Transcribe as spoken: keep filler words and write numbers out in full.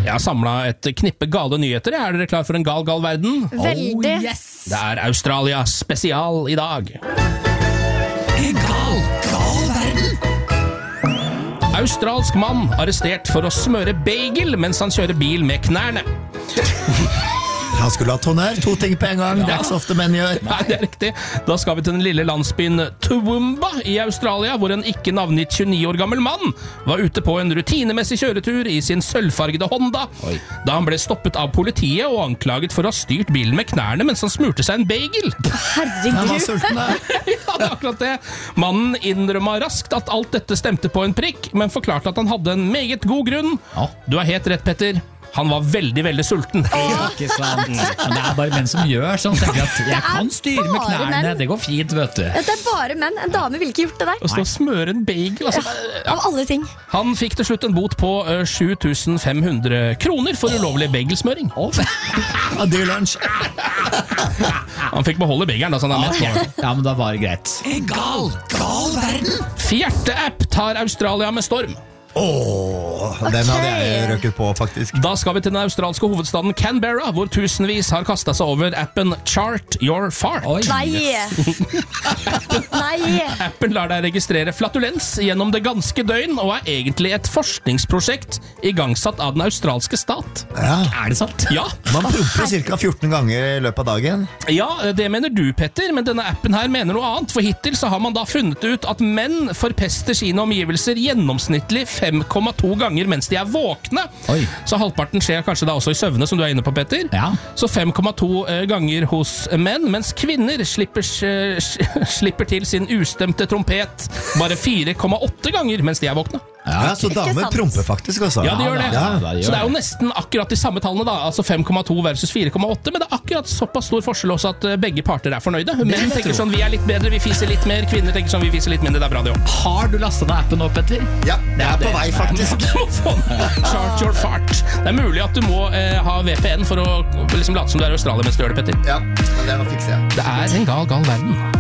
Jeg har samlet et knippe gale nyheter. Er dere klar for en gal, gal verden? Veldig. Oh, yes. Det er Australia spesial i dag. Gal, gal verden. Australsk mann arrestert for å smøre bagel mens han kjører bil med knærne. Han skulle ha tonær, to ting på en gang. Det er ikke så ofte menn gjør. Nei, det er riktig. Da skal vi til den lille landsbyen Toowoomba i Australia, hvor en ikke navngitt tjueni år gammel mann var ute på en rutinemessig kjøretur i sin sølvfargede Honda, Oi. da han ble stoppet av politiet og anklaget for å ha styrt bilen med knærne mens han smurte seg en bagel. Han var Herregud. sulten der. Ja, det er akkurat det. Mannen innrømmet raskt at alt dette stemte på en prikk, men forklarte at han hadde en meget god grunn. Ja. Du har helt rett, Petter. Han var veldig, veldig sulten. Ikke sant? Men det er bare menn som gjør sånn. Tenker at jeg kan styre med bare knærne. menn. Det går fint, vet du. Det er bare menn. En dame ville ikke gjort det der. Å stå og smøre en bagel, altså. Ja. Av alle ting. Han fikk til slutt en bot på uh, sju tusen fem hundre kroner for ulovlig bagelsmøring. Ja, dyr lunsj. Han fikk beholde bagelen, da, så han er mett. Ja, men da var det greit. Gal, gal verden. Fjerte-app tar Australia med storm. Åh, den hadde jeg røkket på, faktisk. Da skal vi til den australske hovedstaden Canberra, hvor tusenvis har kastet seg over appen Chart Your Fart. Oi. Nei. Nei. Appen lar deg registrere flatulens gjennom det ganske døgn, og er egentlig et forskningsprosjekt igangsatt av den australske stat. Ja. Er det sant? Ja, Man promper ca. fjorten ganger i løpet av dagen. ja, det mener du, Petter, men denne appen her mener noe annet, for hittil så har man da funnet ut at menn forpester sine omgivelser gjennomsnittlig fem komma to ganger mens de er våkne. Oi. Så halvparten skjer kanskje da også i søvne, som du er inne på, Petter. Ja. Så fem komma to ganger hos menn, mens kvinner slipper, slipper til sin ustemte trompet bare fire komma åtte ganger mens de er våkne. Ja, Så Ikke damer sant. promper faktisk også. Ja, de gjør det. Ja, da, de gjør Så det er jo det. nesten akkurat de samme tallene da, altså fem komma to versus fire komma åtte, men det er akkurat såpass stor forskjell også at eh, begge parter er fornøyde. Menn tenker sånn, vi er litt bedre, vi fiser litt mer, kvinner tenker sånn, vi fiser litt mindre, det er bra det også. Har du lastet ned appen nå, Petter? Ja, jeg er på vei faktisk. Du må få den. Chart your fart. Det er mulig at du må eh, ha V P N for å liksom late som du er i Australia mens du gjør det, Petter. Ja, men det fikser jeg. Det er en gal, gal verden.